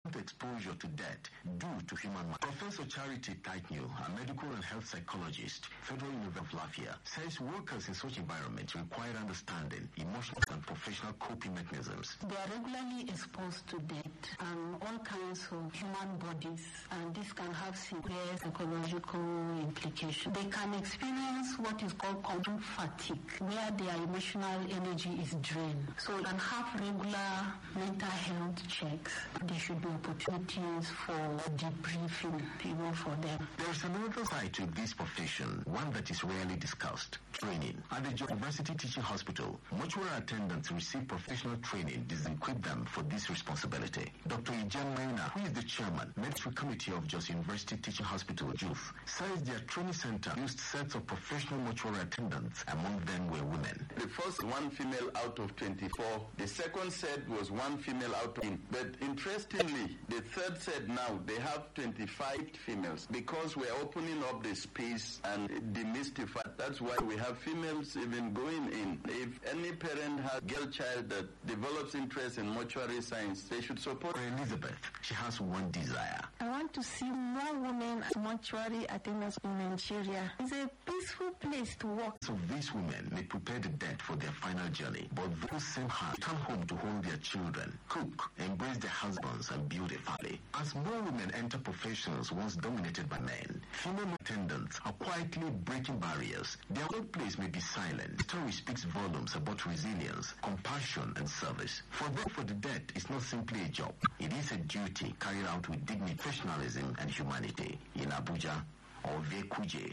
exposure to debt due to human rights. Professor Charity Taitnyo, a medical and health psychologist, Federal University of Lafayette, says workers in such environments require understanding, emotional and professional coping mechanisms. They are regularly exposed to debt and all kinds of human bodies, and this can have severe psychological implications. They can experience what is called constant fatigue, where their emotional energy is drained. So they can have regular mental health checks. There should be opportunities for debriefing, for them. There is another side to this profession, one that is rarely discussed: training. At the University Teaching Hospital, mortuary attendants receive professional training to equip them for this responsibility. Dr. Ijan Maina, who is the chairman, Medical Committee of Jos University Teaching Hospital, JUF, says their training center used sets of professional mortuary attendants. Among them were women. The first one female out of 24. The second set was one female out of 10. But interestingly, the third set now, they have 25 females because we're opening up the space and demystify. That's why we have females even going in. If any parent has a girl child that develops interest in mortuary science, they should support. For Elizabeth, she has one desire. I want to see more women as mortuary attendants in Nigeria. It's a peaceful place to work. So these women may prepare the dead for their final journey, but those same hands come home to hold their children, cook, embrace their husbands, and build a family. As more women enter professions once dominated by men, female attendants are quietly breaking barriers. Their workplace may be silent. The story speaks volumes about resilience, compassion, and service. For them, for the dead is not simply a job. It is a duty carried out with dignity, professionalism, and humanity. In Abuja, Ove Kuje.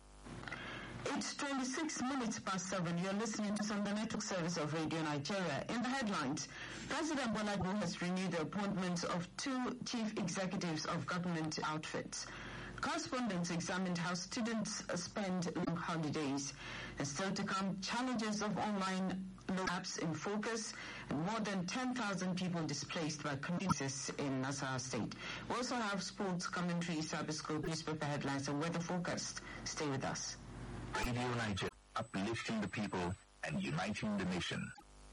It's 26 minutes past 7. You're listening to Sunday Network Service of Radio Nigeria. In the headlines, President Bola Tinubu has renewed the appointments of 2 chief executives of government outfits. Correspondents examined how students spend long holidays. And still to come, challenges of online loan apps in focus, and more than 10,000 people displaced by communities in Nasarawa State. We also have sports commentary, cyberscope, newspaper headlines, and weather forecast. Stay with us. Radio Nigeria, uplifting the people and uniting the nation.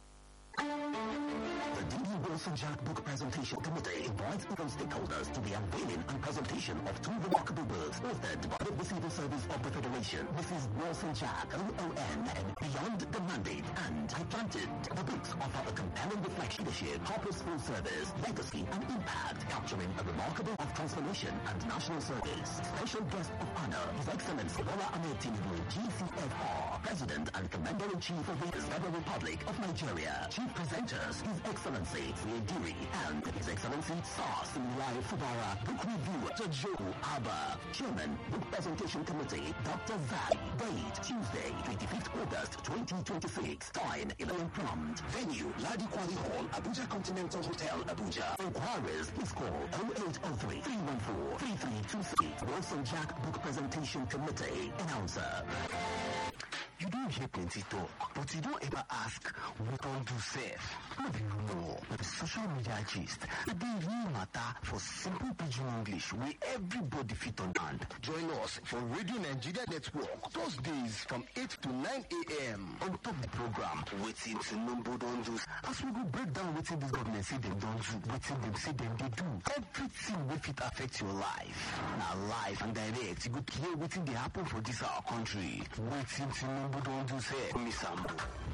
The D.D. Wilson Jack Book Presentation Committee invites all stakeholders to the unveiling and presentation of 2 remarkable books authored by the Civil Service of the Federation, Mrs. Wilson Jack, OON, and Beyond the Mandate, and I Planted. The books offer a compelling reflection of leadership, purposeful service, legacy, and impact, capturing a remarkable of transformation and national service. Special guest of honor, His Excellency Bola Ahmed Tinubu, GCFR, President and Commander-in-Chief of the Federal Republic of Nigeria. Chief presenters, His Excellency Diri and His Excellency Similai Fubara. Book reviewer, Joe Abba. Chairman, Book Presentation Committee, Dr. Zai. Date, Tuesday, 25th August 2026. Time, 11 prompt. Venue, Ladi Kwali Hall, Abuja Continental Hotel, Abuja. Inquiries, please call 0803 314 3326. Wilson Jack Book Presentation Committee. Announcer. You don't hear plenty talk, but you don't ever ask, what don't do safe? How do you know? The social media gist, the real matter for simple pidgin English where everybody fit on hand. Join us for Radio Nigeria Network, Thursdays from 8 to 9 a.m. On top the program, Waiting to Number Don't Do. As we go break down waiting this government say they don't do, waiting them say them they do. Everything will fit affect your life. Now live and direct, you go hear waiting they happen for this our country. Waiting to Number Don't Do say, Miss Sambo.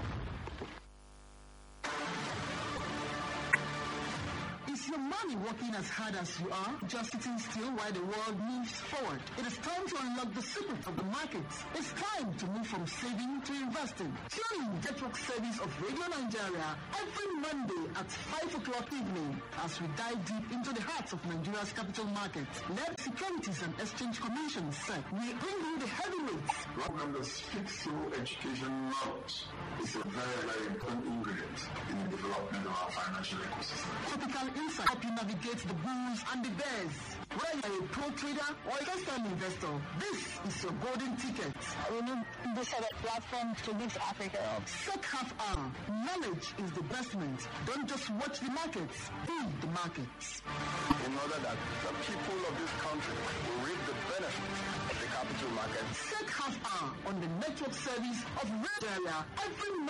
Is your money working as hard as you are, just sitting still while the world moves forward? It is time to unlock the secret of the markets. It's time to move from saving to investing. Tune in Network Service of Radio Nigeria every Monday at 5 o'clock evening as we dive deep into the hearts of Nigeria's capital markets. Let Securities and Exchange Commission SEC. We bring you the heavyweights. Welcome to Fixed Education Knowledge. It's a very, very important ingredient in the development of our financial ecosystem. Topical insight help you navigate the bulls and the bears. Whether you're a pro trader or a first-time investor, this is your golden ticket. We need this sort of platform to lift Africa up. Sec half hour. Knowledge is the investment. Don't just watch the markets, build the markets. In order that the people of this country will reap the benefits of the capital market. Sec half hour on the network service of Red Area every